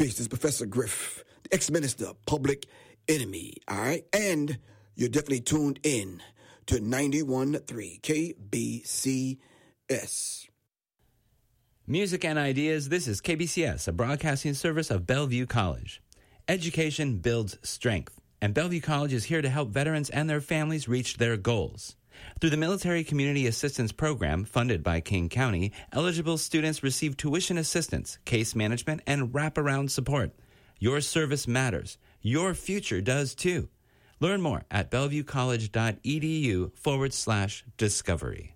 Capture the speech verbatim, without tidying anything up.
Peace. This is Professor Griff, the ex-minister, public enemy. All right? And you're definitely tuned in to ninety-one point three K B C S. Music and ideas. This is K B C S, a broadcasting service of Bellevue College. Education builds strength, and Bellevue College is here to help veterans and their families reach their goals. Through the Military Community Assistance Program, funded by King County, eligible students receive tuition assistance, case management, and wraparound support. Your service matters. Your future does too. Learn more at bellevuecollege.edu forward slash discovery.